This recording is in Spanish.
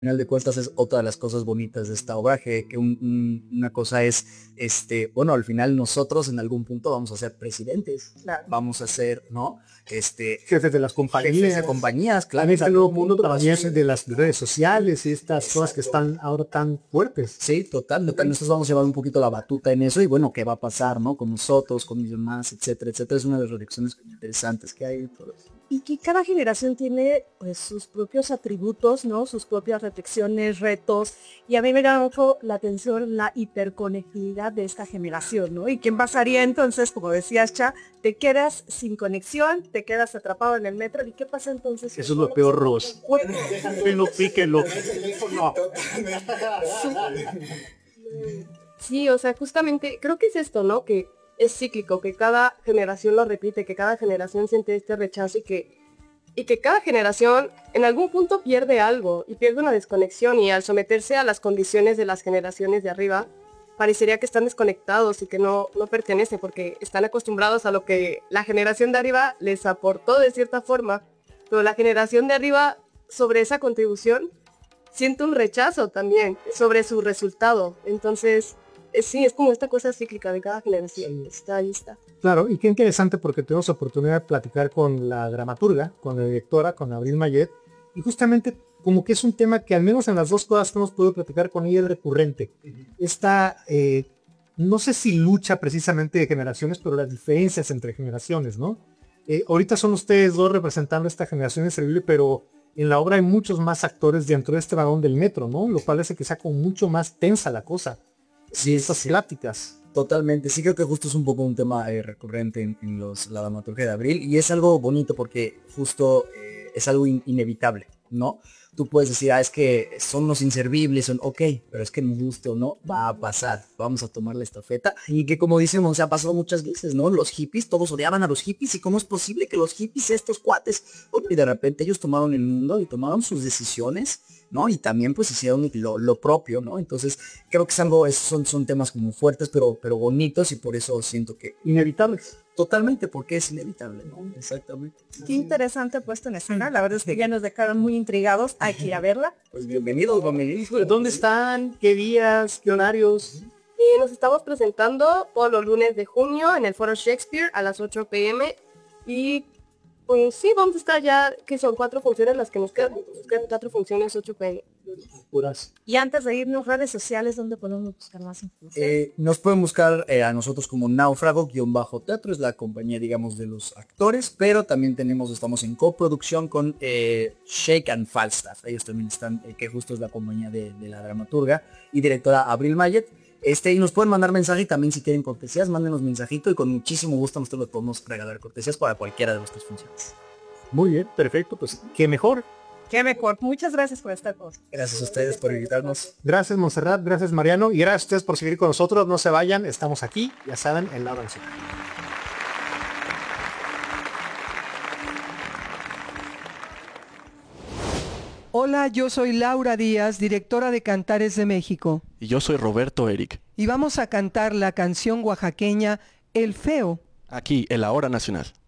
final de cuentas es otra de las cosas bonitas de esta obra, que una cosa es, bueno, al final nosotros en algún punto vamos a ser presidentes, vamos a ser, ¿no? Jefes de las compañías. Jefes de compañías, claro. En este nuevo mundo también de las redes sociales y estas cosas que están ahora tan fuertes. Sí, total. Nosotros vamos a llevar un poquito la batuta en eso y bueno, ¿qué va a pasar, no? Con nosotros, con mis demás, etcétera, etcétera. Es una de las reflexiones interesantes que hay en todo eso. Y que cada generación tiene pues sus propios atributos, ¿no? Sus propias reflexiones, retos. Y a mí me llama mucho la atención la hiperconectividad de esta generación, ¿no? ¿Y qué pasaría entonces, como decías, Cha, te quedas sin conexión, te quedas atrapado en el metro? ¿Y qué pasa entonces? Eso es lo peor, Ros. Píquenlo, píquenlo. No. Sí, o sea, justamente creo que es esto, ¿no? Que es cíclico, que cada generación lo repite, que cada generación siente este rechazo y que cada generación en algún punto pierde algo y pierde una desconexión, y al someterse a las condiciones de las generaciones de arriba, parecería que están desconectados y que no pertenecen porque están acostumbrados a lo que la generación de arriba les aportó de cierta forma, pero la generación de arriba sobre esa contribución siente un rechazo también sobre su resultado. Entonces, sí, es como esta cosa cíclica de cada generación. Ahí está. Claro, y qué interesante porque tuvimos oportunidad de platicar con la dramaturga, con la directora, con Abril Mayet, y justamente como que es un tema que al menos en las dos cosas que hemos podido platicar con ella es recurrente. Esta, no sé si lucha precisamente de generaciones, pero las diferencias entre generaciones, ¿no? Ahorita son ustedes dos representando esta generación inservible, pero en la obra hay muchos más actores dentro de este vagón del metro, ¿no? Lo cual hace que sea como mucho más tensa la cosa. Sí, estas pláticas. Totalmente, sí creo que justo es un poco un tema recurrente en la dramaturgia de Abril, y es algo bonito porque justo es algo inevitable, ¿no? Tú puedes decir, es que son los inservibles, son ok, pero es que nos guste o no, va a pasar, vamos a tomar la estafeta, y que como decimos, se ha pasado muchas veces, ¿no? Los hippies, todos odiaban a los hippies, y cómo es posible que los hippies, estos cuates, y de repente ellos tomaron el mundo y tomaron sus decisiones, ¿no? Y también pues hicieron lo propio, ¿no? Entonces creo que es algo, son temas como fuertes, pero bonitos, y por eso siento que inevitables. Totalmente, porque es inevitable, ¿no? Exactamente. Qué interesante puesto en escena, la verdad es que ya nos dejaron muy intrigados, hay que ir a verla. Pues bienvenidos. ¿Dónde están? ¿Qué días? ¿Qué horarios? Y nos estamos presentando todos los lunes de junio en el Foro Shakespeare a las 8 p.m. Y pues sí, vamos a estar ya, que son 4 funciones las que nos quedan. Nos quedan 4 funciones, 8 p.m. Puras. Y antes de irnos, redes sociales, ¿dónde podemos buscar más información? Nos pueden buscar a nosotros como Náufrago-Teatro, es la compañía, digamos, de los actores, pero también estamos en coproducción con Shake and Falstaff. Ellos también están, que justo es la compañía de la dramaturga y directora Abril Mayet. Y nos pueden mandar mensaje, y también si quieren cortesías, mándenos mensajito, y con muchísimo gusto nosotros les podemos regalar cortesías para cualquiera de nuestras funciones. Muy bien, perfecto, pues qué mejor. Qué mejor. Muchas gracias por estar con nosotros. Gracias a ustedes por invitarnos. Gracias, Montserrat, gracias, Mariano, y gracias a ustedes por seguir con nosotros. No se vayan, estamos aquí, ya saben, en La Hora Nacional. Hola, yo soy Laura Díaz, directora de Cantares de México. Y yo soy Roberto Eric. Y vamos a cantar la canción oaxaqueña El Feo. Aquí, en La Hora Nacional.